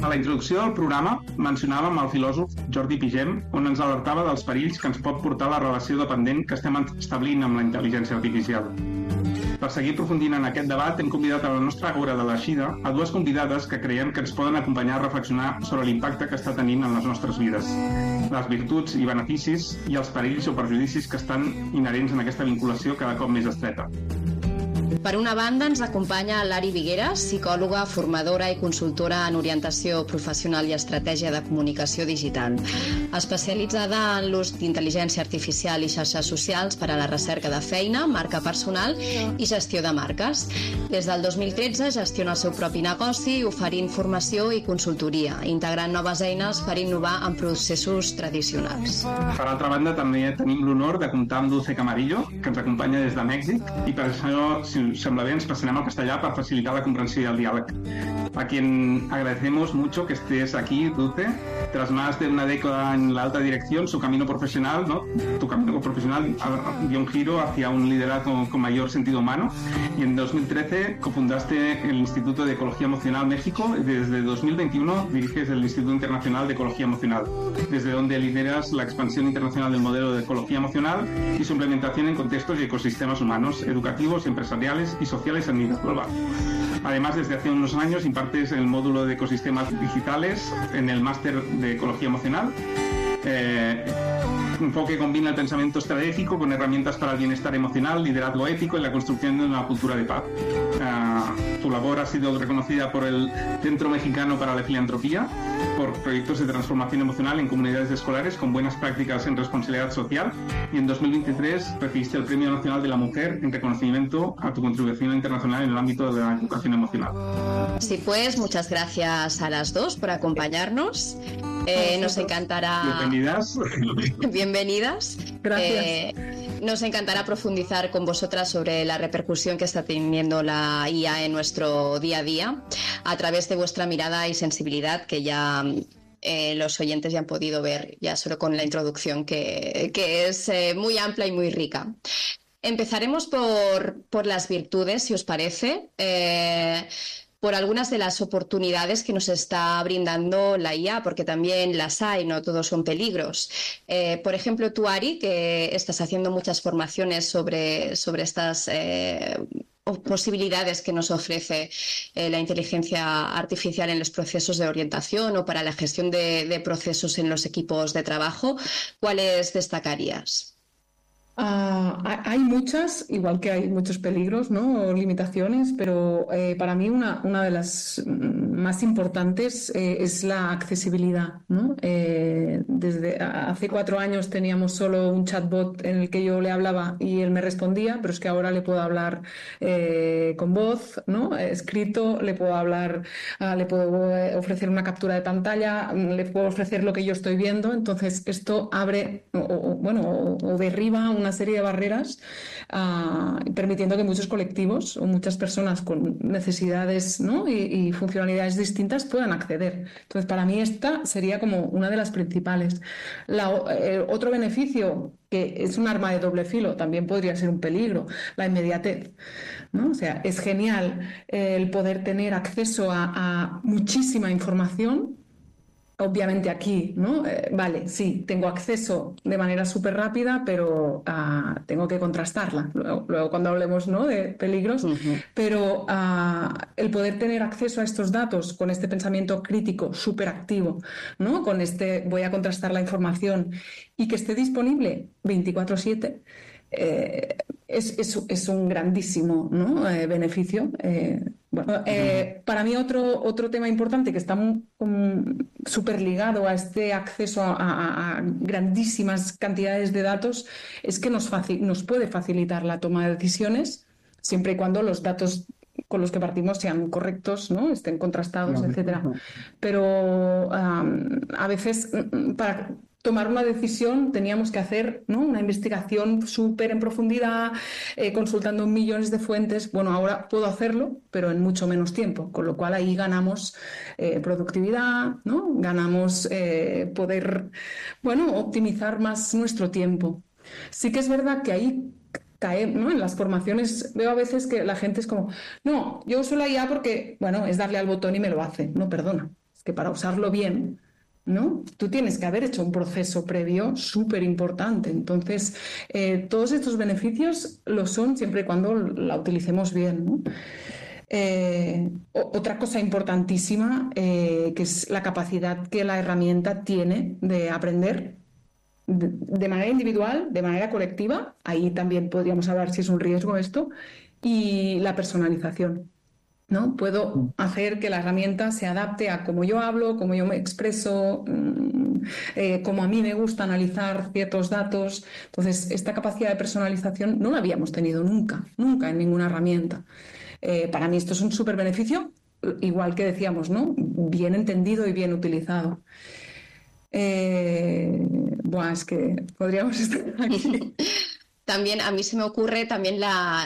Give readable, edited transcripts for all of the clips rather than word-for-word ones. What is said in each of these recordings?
A la introducció del programa mencionàvem el filòsof Jordi Pigem, on ens alertava dels perills que ens pot portar la relació dependent que estem establint amb la intel·ligència artificial. Per seguir aprofundint en aquest debat, hem convidat a la nostra Agora de l'Eixida a dues convidades que creiem que ens poden acompanyar a reflexionar sobre l'impacte que està tenint en les nostres vides, les virtuts i beneficis i els perills o perjudicis que estan inherents en aquesta vinculació cada cop més estreta. Per una banda, ens acompanya l'Ari Vigueras, psicòloga, formadora i consultora en orientació professional i estratègia de comunicació digital, especialitzada en l'ús d'intel·ligència artificial i xarxes socials per a la recerca de feina, marca personal i gestió de marques. Des del 2013 gestiona el seu propi negoci, oferint formació i consultoria, integrant noves eines per innovar en processos tradicionals. Per altra banda, també tenim l'honor de comptar amb Dulce Camarillo, que ens acompanya des de Mèxic, i per això, si us sembla bé, ens passarem al castellà per facilitar la comprensió y el diálogo. A quien agradecemos mucho que estés aquí, Dulce. Tras más de una década en la alta dirección, su camino profesional, ¿no? Tu camino profesional dio un giro hacia un liderazgo con mayor sentido humano, y en 2013 cofundaste el Instituto de Ecología Emocional México y desde 2021 diriges el Instituto Internacional de Ecología Emocional, desde donde lideras la expansión internacional del modelo de ecología emocional y su implementación en contextos y ecosistemas humanos, educativos, empresariales y sociales a nivel global. Además, desde hace unos años impartes el módulo de ecosistemas digitales en el máster de ecología emocional. Enfoque que combina el pensamiento estratégico con herramientas para el bienestar emocional, liderazgo ético y la construcción de una cultura de paz. Tu labor ha sido reconocida por el Centro Mexicano para la Filantropía, por proyectos de transformación emocional en comunidades escolares con buenas prácticas en responsabilidad social, y en 2023 recibiste el Premio Nacional de la Mujer en reconocimiento a tu contribución internacional en el ámbito de la educación emocional. Sí, pues muchas gracias a las dos por acompañarnos. Nos encantará... Bienvenidas. Bienvenidas. Gracias. Nos encantará profundizar con vosotras sobre la repercusión que está teniendo la IA en nuestro día a día a través de vuestra mirada y sensibilidad, que ya los oyentes ya han podido ver ya solo con la introducción, que es muy amplia y muy rica. Empezaremos por las virtudes, si os parece. Por algunas de las oportunidades que nos está brindando la IA, porque también las hay, no todos son peligros. Por ejemplo, tú, Ari, que estás haciendo muchas formaciones sobre estas posibilidades que nos ofrece la inteligencia artificial en los procesos de orientación o para la gestión de procesos en los equipos de trabajo, ¿cuáles destacarías? Hay muchas, igual que hay muchos peligros, ¿no? O limitaciones, pero para mí una de las más importantes es la accesibilidad, ¿no? Desde hace 4 años teníamos solo un chatbot en el que yo le hablaba y él me respondía, pero es que ahora le puedo hablar con voz, ¿no? Escrito, le puedo hablar, le puedo ofrecer una captura de pantalla, le puedo ofrecer lo que yo estoy viendo. Entonces esto abre o derriba una serie de barreras, permitiendo que muchos colectivos o muchas personas con necesidades, ¿no? y funcionalidades distintas puedan acceder. Entonces, para mí esta sería como una de las principales. Otro beneficio, que es un arma de doble filo, también podría ser un peligro, la inmediatez, ¿no? O sea, es genial el poder tener acceso a muchísima información. Obviamente aquí, ¿no? Vale, sí, tengo acceso de manera súper rápida, pero tengo que contrastarla. Luego cuando hablemos, ¿no? de peligros, pero el poder tener acceso a estos datos con este pensamiento crítico súper activo, ¿no? Con voy a contrastar la información y que esté disponible 24/7, es un grandísimo, ¿no? beneficio. Para mí otro tema importante que está súper ligado a este acceso a grandísimas cantidades de datos es que nos puede facilitar la toma de decisiones, siempre y cuando los datos con los que partimos sean correctos, ¿no? Estén contrastados, etcétera. Pero a veces para tomar una decisión teníamos que hacer, ¿no? una investigación súper en profundidad, consultando millones de fuentes. Bueno, ahora puedo hacerlo, pero en mucho menos tiempo, con lo cual ahí ganamos productividad, ¿no? Ganamos poder, optimizar más nuestro tiempo. Sí que es verdad que ahí caer, ¿no? En las formaciones veo a veces que la gente es como, no, yo uso la IA porque, es darle al botón y me lo hace. No, perdona. que para usarlo bien, ¿no? Tú tienes que haber hecho un proceso previo súper importante. Entonces, todos estos beneficios lo son siempre y cuando la utilicemos bien, ¿no? Otra cosa importantísima, que es la capacidad que la herramienta tiene de aprender de manera individual, de manera colectiva. Ahí también podríamos hablar si es un riesgo esto, y la personalización, ¿no? Puedo hacer que la herramienta se adapte a cómo yo hablo, cómo yo me expreso, cómo a mí me gusta analizar ciertos datos. Entonces, esta capacidad de personalización no la habíamos tenido nunca, nunca en ninguna herramienta. Para mí esto es un súper beneficio, igual que decíamos, ¿no? Bien entendido y bien utilizado. Es que podríamos estar aquí. También a mí se me ocurre también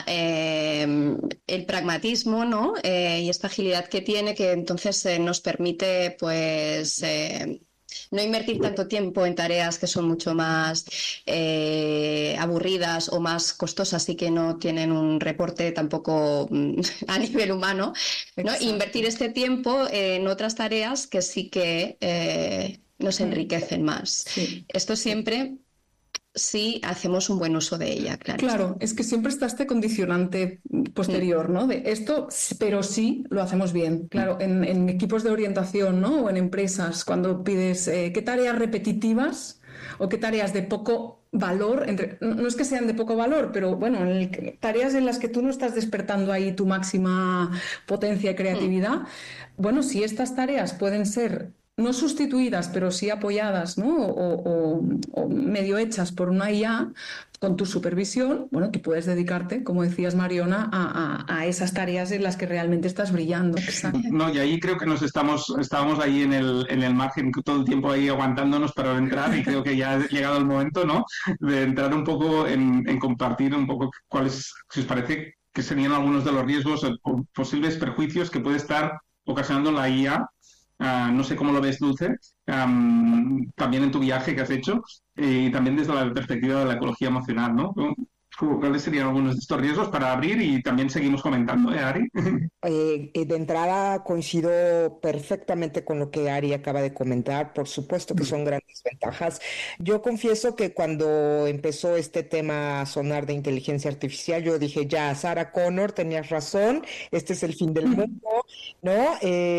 el pragmatismo, ¿no? Y esta agilidad que tiene, que entonces nos permite, pues, no invertir tanto tiempo en tareas que son mucho más aburridas o más costosas y que no tienen un reporte tampoco a nivel humano, ¿no? Invertir este tiempo en otras tareas que sí que nos enriquecen más. Sí. Esto siempre... si hacemos un buen uso de ella, claro. Claro, es que siempre está este condicionante posterior, ¿no? De esto, pero sí lo hacemos bien. Claro, en equipos de orientación, ¿no? O en empresas, cuando pides qué tareas repetitivas o qué tareas de poco valor, no es que sean de poco valor, pero bueno, tareas en las que tú no estás despertando ahí tu máxima potencia y creatividad, bueno, si estas tareas pueden ser no sustituidas, pero sí apoyadas, ¿no? O medio hechas por una IA con tu supervisión, bueno, tú puedes dedicarte, como decías, Mariona, a esas tareas en las que realmente estás brillando. Exacto. No, y ahí creo que estábamos ahí en el margen, todo el tiempo ahí aguantándonos para entrar, y creo que ya ha llegado el momento, ¿no? De entrar un poco en compartir un poco cuáles, si os parece, que serían algunos de los riesgos o posibles perjuicios que puede estar ocasionando la IA. No sé cómo lo ves, Dulce, también en tu viaje que has hecho, y también desde la perspectiva de la ecología emocional, ¿no? ¿Cuáles serían algunos de estos riesgos para abrir? Y también seguimos comentando, Ari. De entrada coincido perfectamente con lo que Ari acaba de comentar. Por supuesto que son grandes ventajas. Yo confieso que cuando empezó este tema a sonar de inteligencia artificial, yo dije, ya, Sarah Connor, tenías razón, este es el fin del mundo, ¿no?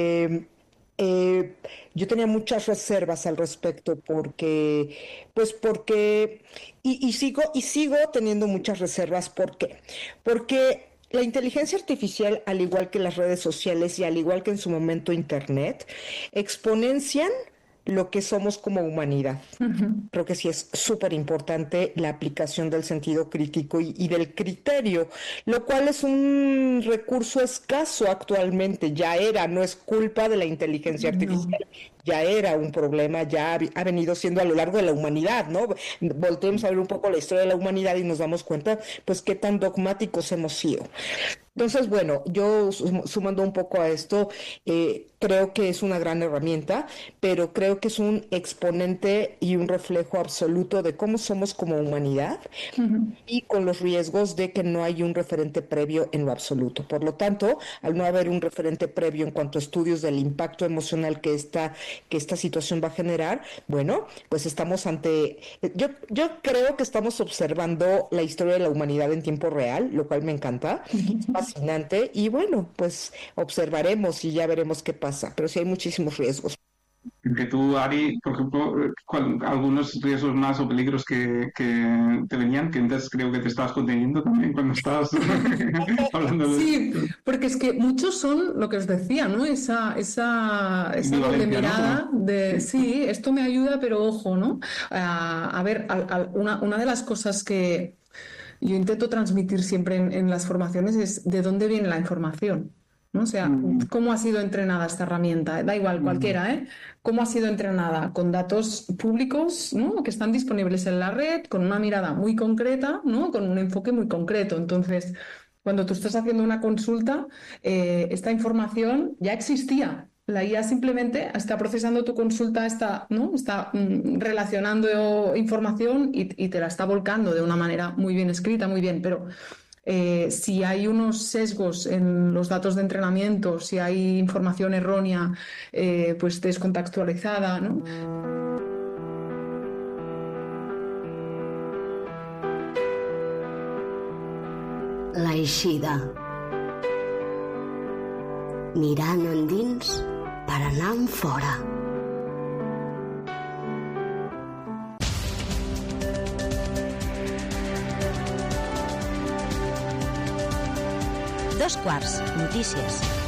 Yo tenía muchas reservas al respecto y sigo teniendo muchas reservas. ¿Por qué? Porque la inteligencia artificial, al igual que las redes sociales y al igual que en su momento Internet, exponencian lo que somos como humanidad. Creo que sí es súper importante la aplicación del sentido crítico y del criterio, lo cual es un recurso escaso actualmente. No es culpa de la inteligencia artificial. Ya era un problema, ya ha venido siendo a lo largo de la humanidad, ¿no? Volteemos a ver un poco la historia de la humanidad y nos damos cuenta, pues, qué tan dogmáticos hemos sido. Entonces, bueno, yo sumando un poco a esto, creo que es una gran herramienta, pero creo que es un exponente y un reflejo absoluto de cómo somos como humanidad, y con los riesgos de que no hay un referente previo en lo absoluto. Por lo tanto, al no haber un referente previo en cuanto a estudios del impacto emocional que esta situación va a generar, bueno, pues estamos yo creo que estamos observando la historia de la humanidad en tiempo real, lo cual me encanta. Fascinante, y bueno, pues observaremos y ya veremos qué pasa, pero sí hay muchísimos riesgos. Que tú, Ari, por ejemplo, algunos riesgos más o peligros que te venían, que entonces creo que te estabas conteniendo también cuando estabas hablando de... Sí, porque es que muchos son lo que os decía, ¿no? Esa doble mirada, ¿no? Sí, esto me ayuda, pero ojo, ¿no? A ver, una de las cosas que yo intento transmitir siempre en las formaciones es de dónde viene la información, ¿no? O sea, cómo ha sido entrenada esta herramienta, da igual cualquiera, ¿eh? Cómo ha sido entrenada con datos públicos, ¿no? Que están disponibles en la red, con una mirada muy concreta, ¿no? Con un enfoque muy concreto. Entonces, cuando tú estás haciendo una consulta, esta información ya existía. La IA simplemente está procesando tu consulta, está relacionando información y te la está volcando de una manera muy bien escrita, muy bien, pero Si hay unos sesgos en los datos de entrenamiento, si hay información errónea, pues descontextualizada, ¿no? La eixida. Mirant endins per anar enfora. Dos quarts, notícies.